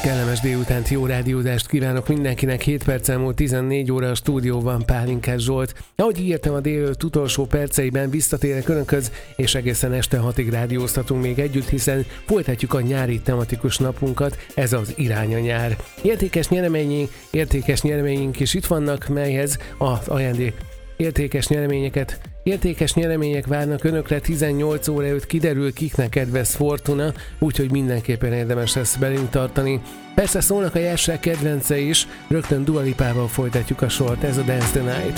kellemes délutánt, jó rádiózást kívánok mindenkinek. 7 perc elmúlt 14 óra, a stúdióban Pálinkás Zsolt. Ahogy ígértem, a délelőtt utolsó perceiben visszatérek önökhöz, és egészen este 6-ig rádióztatunk még együtt, hiszen folytatjuk a nyári tematikus napunkat, ez az Irány a nyár. Értékes nyereményünk is itt vannak, melyhez az ajándék Értékes nyeremények várnak önökre, 18 óra előtt kiderül, kiknek kedvez fortuna, úgyhogy mindenképpen érdemes lesz belünk tartani. Persze szólnak a járság kedvence is, rögtön Dua Lipával folytatjuk a sort, ez a Dance the Night.